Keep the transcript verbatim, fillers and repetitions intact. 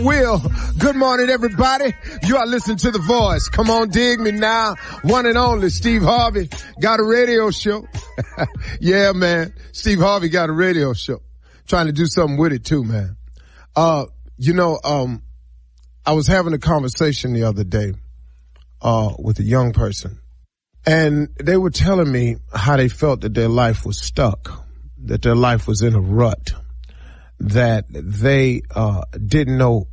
Will, good morning, everybody. You are listening to The Voice. Come on, dig me now. One and only Steve Harvey got a radio show. Yeah, man. Steve Harvey got a radio show. Trying to do something with it too, man. Uh, you know, um, I was having a conversation the other day, uh, with a young person, and they were telling me how they felt that their life was stuck, that their life was in a rut, that they, uh, didn't know